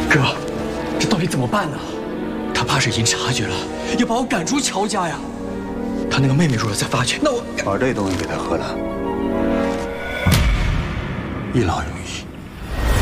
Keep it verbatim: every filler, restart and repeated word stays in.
哥，这到底怎么办呢？他怕是已经察觉了，要把我赶出乔家呀。他那个妹妹如果再发觉，那我把这东西给他喝了，一劳永逸。